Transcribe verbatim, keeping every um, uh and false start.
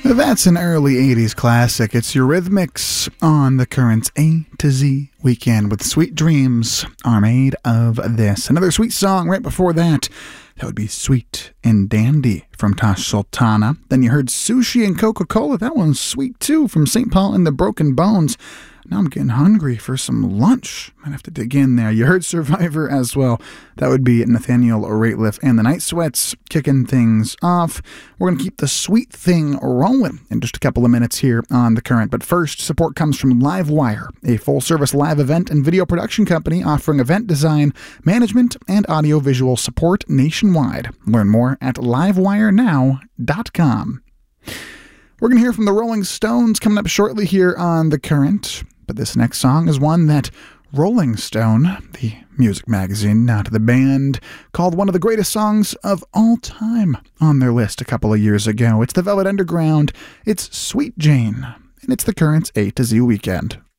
That's an early eighties classic. It's Eurythmics on the Currents A to Z Weekend with Sweet Dreams Are Made of This. Another sweet song right before that. That would be Sweet and Dandy from Tash Sultana. Then you heard Sushi and Coca-Cola. That one's sweet too from Saint Paul and the Broken Bones. Now I'm getting hungry for some lunch. Might have to dig in there. You heard Survivor as well. That would be Nathaniel Rateliff and the Night Sweats kicking things off. We're going to keep the sweet thing rolling in just a couple of minutes here on The Current. But first, support comes from Livewire, a full-service live event and video production company offering event design, management, and audiovisual support nationwide. Learn more at livewire now dot com. We're going to hear from the Rolling Stones coming up shortly here on The Current. But this next song is one that Rolling Stone, the music magazine, not the band, called one of the greatest songs of all time on their list a couple of years ago. It's the Velvet Underground. It's Sweet Jane. And it's The Current's A to Z Weekend.